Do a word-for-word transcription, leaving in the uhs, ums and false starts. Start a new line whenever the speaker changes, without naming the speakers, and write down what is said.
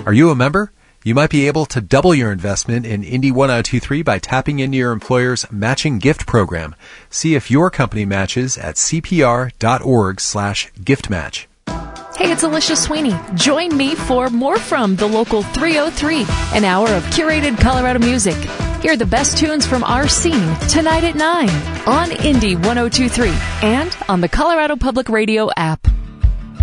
Are you a member? You might be able to double your investment in Indy ten twenty-three by tapping into your employer's matching gift program. See if your company matches at cpr.org slash gift match.
Hey, it's Alicia Sweeney. Join me for More From the Local three oh three, an hour of curated Colorado music. Hear the best tunes from our scene tonight at nine on Indy ten twenty-three and on the Colorado Public Radio app.